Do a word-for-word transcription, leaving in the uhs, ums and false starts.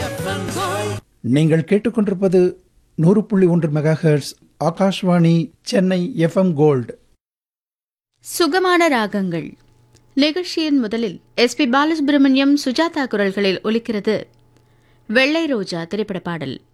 நீங்கள் கேட்டுக்கொண்டிருப்பது நூறு புள்ளி ஒன்று mega hertz Akashvani Chennai FM gold. சுகமான ராகங்கள் நிகழ்ச்சியின் முதலில் எஸ் பி பாலசுப்ரமணியம், சுஜாதா குரல்களில் ஒலிக்கிறது வெள்ளை ரோஜா திரைப்பட பாடல்.